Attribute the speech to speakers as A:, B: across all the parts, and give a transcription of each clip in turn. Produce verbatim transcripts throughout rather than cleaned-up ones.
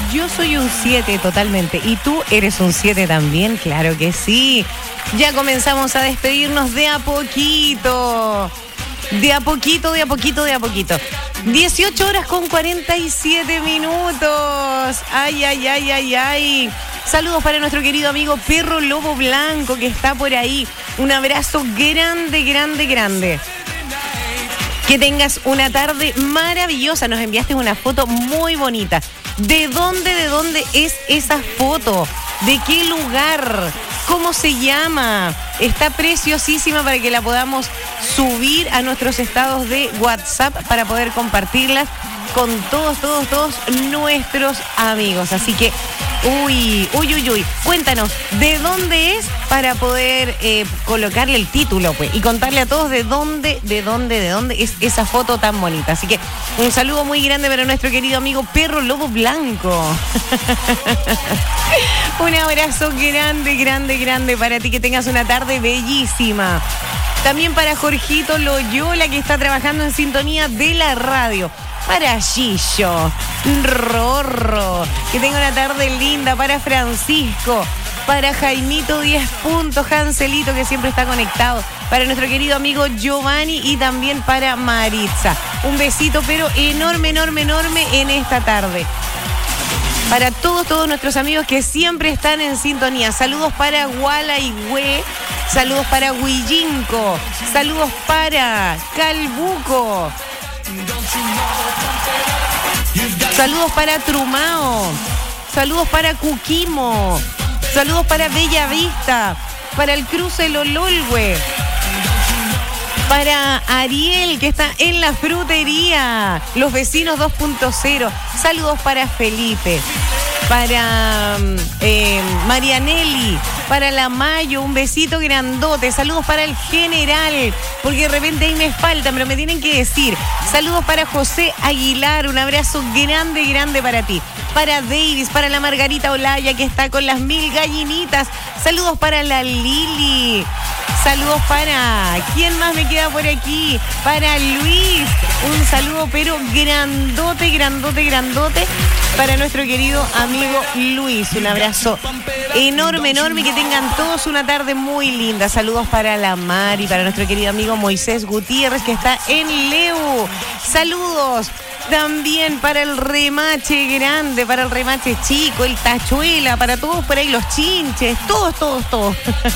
A: yo soy un siete totalmente. ¿Y tú eres un siete también? Claro que sí. Ya comenzamos a despedirnos de a poquito. De a poquito, de a poquito, de a poquito. dieciocho horas con cuarenta y siete minutos. Ay, ay, ay, ay, ay. Saludos para nuestro querido amigo Perro Lobo Blanco que está por ahí. Un abrazo grande, grande, grande. Que tengas una tarde maravillosa. Nos enviaste una foto muy bonita. ¿De dónde, de dónde es esa foto? ¿De qué lugar? ¿Cómo se llama? Está preciosísima para que la podamos subir a nuestros estados de WhatsApp para poder compartirlas con todos, todos, todos nuestros amigos. Así que, uy, uy, uy, uy. Cuéntanos, ¿de dónde es para poder eh, colocarle el título, pues? Y contarle a todos de dónde, de dónde, de dónde es esa foto tan bonita. Así que, un saludo muy grande para nuestro querido amigo Perro Lobo Blanco. Un abrazo grande, grande, grande para ti. Que tengas una tarde bellísima. También para Jorgito Loyola, que está trabajando en sintonía de la radio. Para Gillo, Rorro, que tenga una tarde linda. Para Francisco, para Jaimito diez puntos, Hanselito, que siempre está conectado. Para nuestro querido amigo Giovanni y también para Maritza. Un besito, pero enorme, enorme, enorme en esta tarde. Para todos, todos nuestros amigos que siempre están en sintonía. Saludos para Gualaihue, saludos para Huillinco, saludos para Calbuco. Saludos para Trumao, saludos para Cuquimo, saludos para Bella Vista, para el cruce Lololhue, para Ariel, que está en la frutería, los vecinos dos punto cero, saludos para Felipe, para eh, Marianelli, para la Mayo, un besito grandote, saludos para el general, porque de repente ahí me faltan, pero me tienen que decir, saludos para José Aguilar, un abrazo grande, grande para ti, para Davis, para la Margarita Olaya, que está con las mil gallinitas, saludos para la Lili, saludos para, ¿quién más me queda por aquí? Para Luis, un saludo pero grandote, grandote, grandote para nuestro querido amigo Luis, un abrazo enorme, enorme, que tengan todos una tarde muy linda. Saludos para la Mari, para nuestro querido amigo Moisés Gutiérrez, que está en Leu. Saludos también para el remache grande, para el remache chico, el tachuela, para todos por ahí los chinches, todos, todos, todos.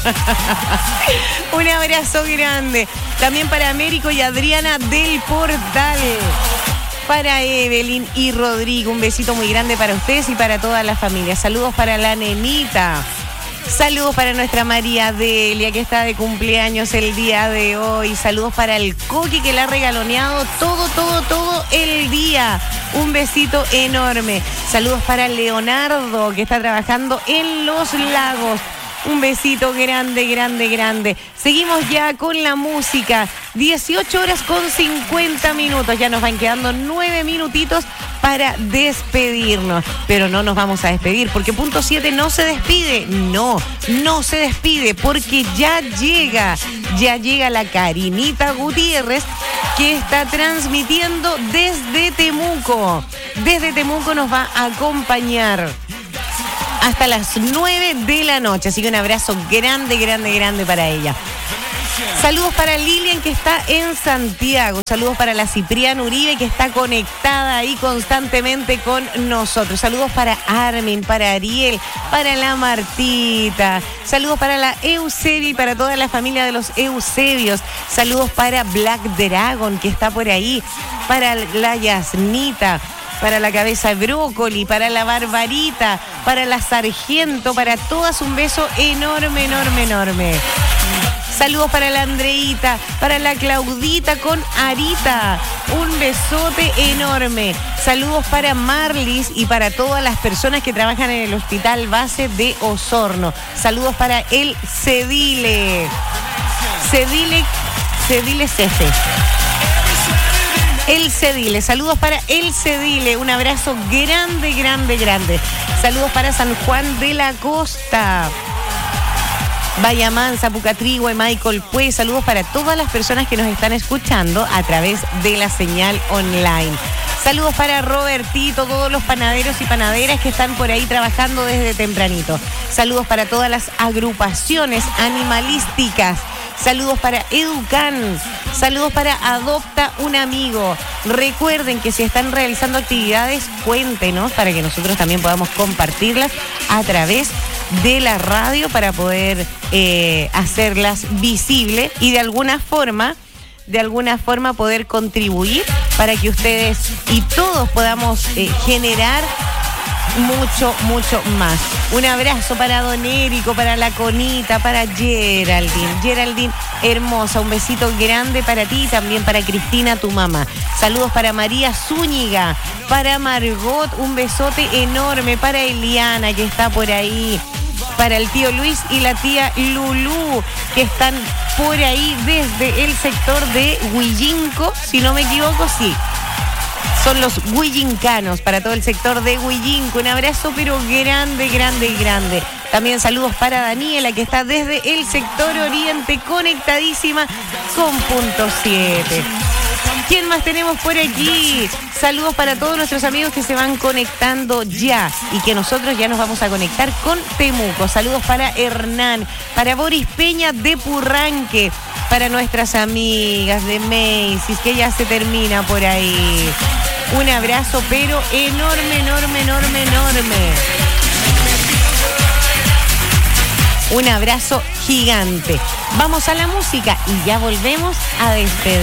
A: Un abrazo grande. También para Américo y Adriana del Portal. Para Evelyn y Rodrigo, un besito muy grande para ustedes y para toda la familia. Saludos para la nenita. Saludos para nuestra María Delia, que está de cumpleaños el día de hoy. Saludos para el Coqui, que la ha regaloneado todo, todo, todo el día. Un besito enorme. Saludos para Leonardo, que está trabajando en Los Lagos. Un besito grande, grande, grande. Seguimos ya con la música. dieciocho horas con cincuenta minutos. Ya nos van quedando nueve minutitos para despedirnos. Pero no nos vamos a despedir porque Punto siete no se despide. No, no se despide porque ya llega. Ya llega la Karinita Gutiérrez, que está transmitiendo desde Temuco. Desde Temuco nos va a acompañar hasta las nueve de la noche. Así que un abrazo grande, grande, grande para ella. Saludos para Lilian, que está en Santiago. Saludos para la Cipriana Uribe, que está conectada ahí constantemente con nosotros. Saludos para Armin, para Ariel, para la Martita. Saludos para la Eusebia y para toda la familia de los Eusebios. Saludos para Black Dragon, que está por ahí. Para la Yasnita. Para la Cabeza de Brócoli, para la Barbarita, para la Sargento, para todas un beso enorme, enorme, enorme. Saludos para la Andreita, para la Claudita con Arita, un besote enorme. Saludos para Marlis y para todas las personas que trabajan en el Hospital Base de Osorno. Saludos para el Cedile. Cedile, Cedile Cefe. El Cedile, saludos para El Cedile, un abrazo grande, grande, grande. Saludos para San Juan de la Costa, Bayamán, Zapucatrihue, Michael Pues. Saludos para todas las personas que nos están escuchando a través de la señal online. Saludos para Robertito, todos los panaderos y panaderas que están por ahí trabajando desde tempranito. Saludos para todas las agrupaciones animalísticas. Saludos para Educan. Saludos para Adopta un Amigo. Recuerden que si están realizando actividades, cuéntenos para que nosotros también podamos compartirlas a través de la radio para poder eh, hacerlas visibles y de alguna forma, de alguna forma poder contribuir para que ustedes y todos podamos eh, generar mucho, mucho más. Un abrazo para Don Érico, para la Conita, para Geraldine. Geraldine, hermosa, un besito grande para ti y también para Cristina, tu mamá. Saludos para María Zúñiga, para Margot, un besote enorme, para Eliana, que está por ahí, para el tío Luis y la tía Lulú, que están por ahí desde el sector de Huillinco, si no me equivoco, sí. Son los huillincanos para todo el sector de Huillinco. Un abrazo pero grande, grande, grande. También saludos para Daniela, que está desde el sector oriente, conectadísima con punto siete. ¿Quién más tenemos por aquí? Saludos para todos nuestros amigos que se van conectando ya y que nosotros ya nos vamos a conectar con Temuco. Saludos para Hernán, para Boris Peña de Purranque, para nuestras amigas de Macy's, que ya se termina por ahí. Un abrazo, pero enorme, enorme, enorme, enorme. Un abrazo gigante. Vamos a la música y ya volvemos a despedir.